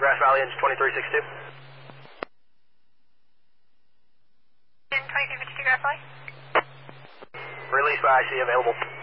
Grass Valley, engine 2362. 2352 Grass Valley. Release by IC available.